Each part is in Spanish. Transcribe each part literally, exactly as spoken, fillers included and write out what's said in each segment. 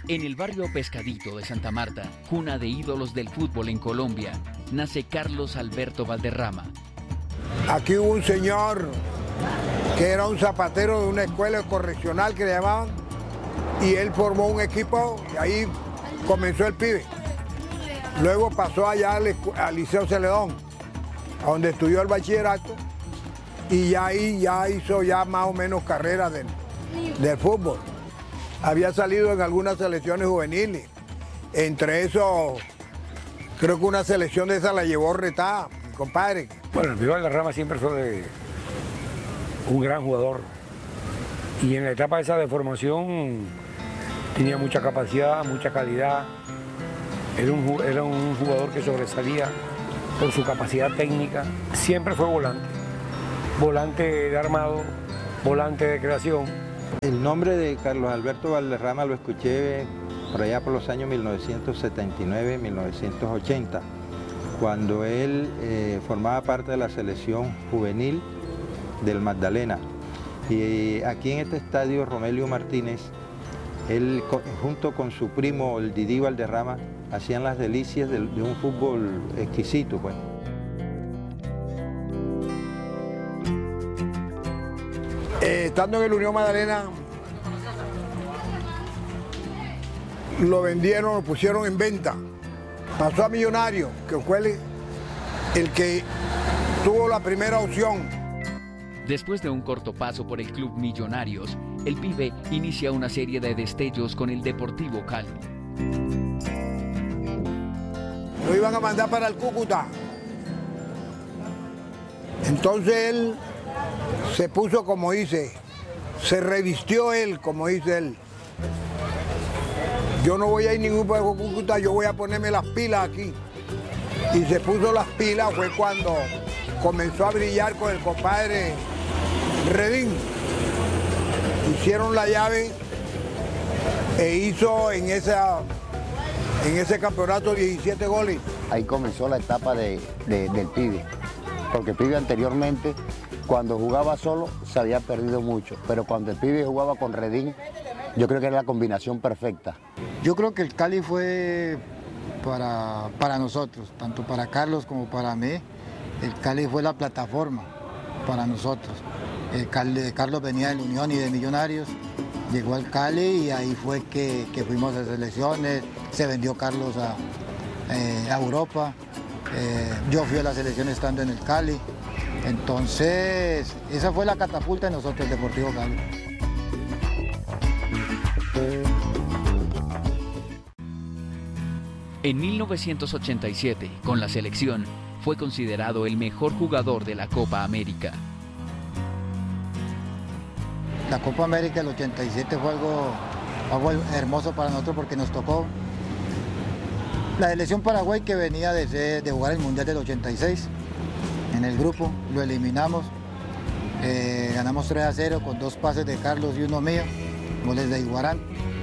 En el barrio Pescadito de Santa Marta, cuna de ídolos del fútbol en Colombia, nace Carlos Alberto Valderrama. Aquí hubo un señor que era un zapatero de una escuela correccional que le llamaban, y él formó un equipo y ahí comenzó el pibe. Luego pasó allá al, al Liceo Celedón, a donde estudió el bachillerato, y ya ahí ya hizo ya más o menos carrera del, del fútbol. Había salido en algunas selecciones juveniles, entre eso creo que una selección de esa la llevó Retá, mi compadre. Bueno, el Pío Valderrama siempre fue un gran jugador, y en la etapa esa de formación tenía mucha capacidad, mucha calidad. Era un, era un jugador que sobresalía por su capacidad técnica. Siempre fue volante, volante de armado, volante de creación. El nombre de Carlos Alberto Valderrama lo escuché por allá por los años mil novecientos setenta y nueve, mil novecientos ochenta, cuando él eh, formaba parte de la selección juvenil del Magdalena. Y aquí en este estadio, Romelio Martínez, él junto con su primo, el Didi Valderrama, hacían las delicias de, de un fútbol exquisito, pues. Eh, estando en el Unión Magdalena, lo vendieron, lo pusieron en venta. Pasó a Millonario, que fue el, el que tuvo la primera opción. Después de un corto paso por el club Millonarios, el pibe inicia una serie de destellos con el Deportivo Cali. Lo iban a mandar para el Cúcuta. Entonces él se puso, como dice, se revistió él, como dice él. Yo no voy a ir a ningún juego Cúcuta, yo voy a ponerme las pilas aquí. Y se puso las pilas, fue cuando comenzó a brillar con el compadre Redín. Hicieron la llave e hizo en, esa, en ese campeonato diecisiete goles. Ahí comenzó la etapa de, de, del pibe, porque el pibe anteriormente, cuando jugaba solo, se había perdido mucho, pero cuando el pibe jugaba con Redín, yo creo que era la combinación perfecta. Yo creo que el Cali fue para, para nosotros, tanto para Carlos como para mí, el Cali fue la plataforma para nosotros. El Cali, Carlos venía de la Unión y de Millonarios, llegó al Cali y ahí fue que, que fuimos a selecciones, se vendió Carlos a, eh, a Europa, eh, yo fui a la selección estando en el Cali, entonces esa fue la catapulta de nosotros, el Deportivo Cali. En mil novecientos ochenta y siete, con la selección, fue considerado el mejor jugador de la Copa América. La Copa América del ochenta y siete fue algo, algo hermoso para nosotros porque nos tocó la selección Paraguay, que venía de, ser, de jugar el Mundial del ochenta y seis. En el grupo lo eliminamos, eh, ganamos tres a cero con dos pases de Carlos y uno mío, goles de Iguarán.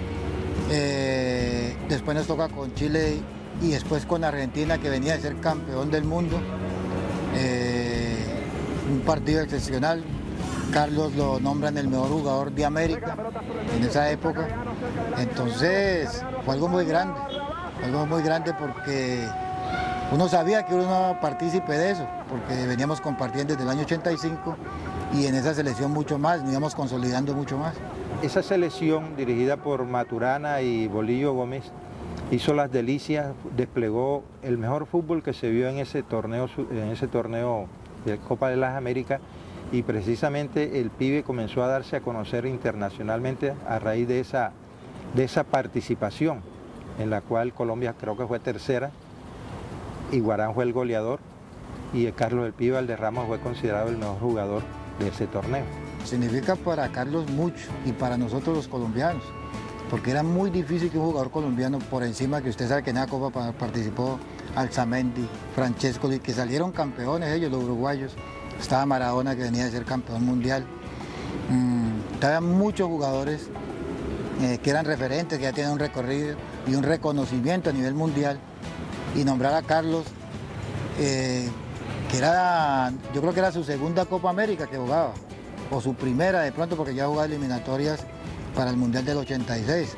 Eh, después nos toca con Chile y después con Argentina, que venía de ser campeón del mundo. Eh, un partido excepcional. Carlos lo nombran el mejor jugador de América en esa época. Entonces fue algo muy grande, algo muy grande porque uno sabía que uno era partícipe de eso, porque veníamos compartiendo desde el año ochenta y cinco y en esa selección mucho más, nos íbamos consolidando mucho más. Esa selección dirigida por Maturana y Bolillo Gómez hizo las delicias, desplegó el mejor fútbol que se vio en ese torneo, en ese torneo de Copa de las Américas, y precisamente el pibe comenzó a darse a conocer internacionalmente a raíz de esa, de esa participación, en la cual Colombia creo que fue tercera, Iguarán fue el goleador y Carlos el Pibe Valderrama fue considerado el mejor jugador de ese torneo. Significa para Carlos mucho y para nosotros los colombianos, porque era muy difícil que un jugador colombiano, por encima que usted sabe que en la Copa participó Alzamendi, Francescoli, que salieron campeones ellos, los uruguayos, estaba Maradona, que venía de ser campeón mundial, mm, estaban muchos jugadores eh, que eran referentes, que ya tienen un recorrido y un reconocimiento a nivel mundial, y nombrar a Carlos, eh, que era, yo creo que era su segunda Copa América que jugaba, o su primera de pronto, porque ya jugaba eliminatorias para el Mundial del ochenta y seis.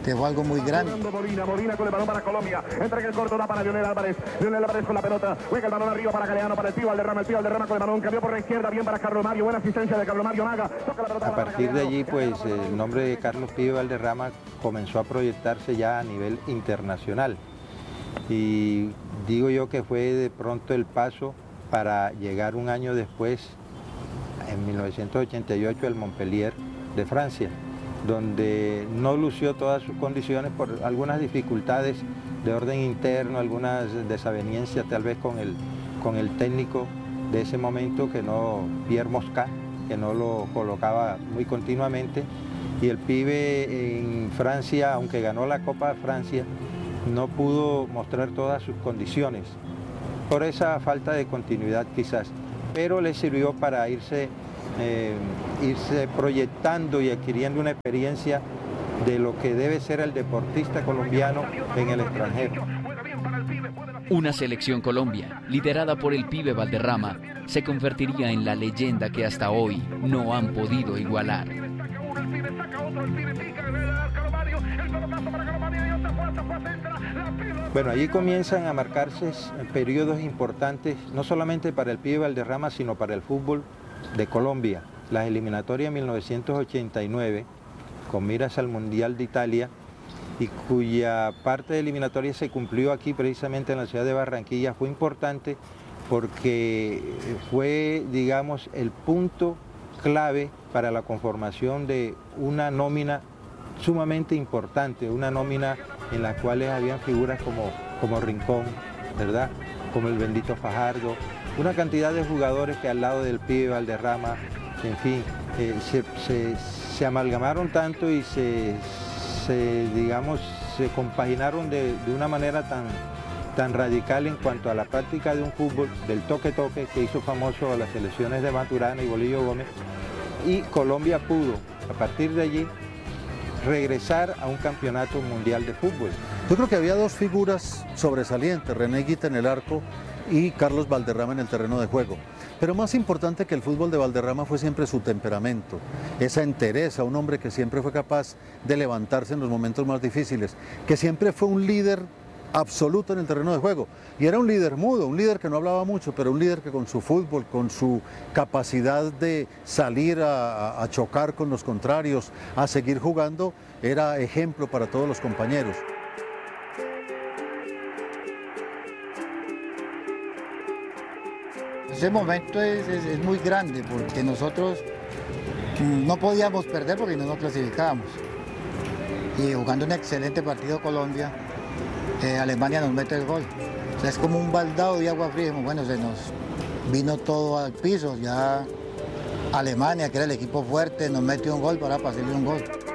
que fue algo muy grande. Molina, Molina con el balón para Colombia, entrega el corto, da para Lionel Álvarez, Lionel Álvarez con la pelota, juega el balón arriba para Galeano, para el Pío Valderrama, el Pío Valderrama con el balón, cambió por la izquierda, bien para Carlos Mario, buena asistencia de Carlos Mario Naga, toca la pelota. A partir de allí, pues el nombre de Carlos Pío Valderrama comenzó a proyectarse ya a nivel internacional, y digo yo que fue de pronto el paso para llegar un año después, en mil novecientos ochenta y ocho, al Montpellier de Francia, donde no lució todas sus condiciones por algunas dificultades de orden interno, algunas desavenencias tal vez con el, con el técnico de ese momento, que no, Pierre Mosca, que no lo colocaba muy continuamente, y el pibe en Francia, aunque ganó la Copa de Francia, no pudo mostrar todas sus condiciones, por esa falta de continuidad quizás, pero le sirvió para irse Eh, irse proyectando y adquiriendo una experiencia de lo que debe ser el deportista colombiano en el extranjero. Una selección Colombia, liderada por el pibe Valderrama, se convertiría en la leyenda que hasta hoy no han podido igualar. Bueno, allí comienzan a marcarse periodos importantes, no solamente para el pibe Valderrama, sino para el fútbol de Colombia. Las eliminatorias mil novecientos ochenta y nueve, con miras al Mundial de Italia, y cuya parte de eliminatoria se cumplió aquí precisamente en la ciudad de Barranquilla, fue importante porque fue, digamos, el punto clave para la conformación de una nómina sumamente importante, una nómina en la cual habían figuras como, como Rincón, ¿verdad?, como el bendito Fajardo, una cantidad de jugadores que al lado del pibe Valderrama, en fin, eh, se, se, se amalgamaron tanto y se, se, digamos, se compaginaron de, de una manera tan, tan radical en cuanto a la práctica de un fútbol, del toque-toque, que hizo famoso a las selecciones de Maturana y Bolillo Gómez, y Colombia pudo, a partir de allí, regresar a un campeonato mundial de fútbol. Yo creo que había dos figuras sobresalientes, René Higuita en el arco y Carlos Valderrama en el terreno de juego. Pero más importante que el fútbol de Valderrama fue siempre su temperamento, esa entereza, un hombre que siempre fue capaz de levantarse en los momentos más difíciles, que siempre fue un líder absoluto en el terreno de juego. Y era un líder mudo, un líder que no hablaba mucho, pero un líder que con su fútbol, con su capacidad de salir a, a chocar con los contrarios, a seguir jugando, era ejemplo para todos los compañeros. Ese momento es, es, es muy grande porque nosotros no podíamos perder porque no nos clasificábamos. Y jugando un excelente partido Colombia, eh, Alemania nos mete el gol. O sea, es como un baldado de agua fría. Bueno, se nos vino todo al piso. Ya Alemania, que era el equipo fuerte, nos metió un gol para pasarle un gol.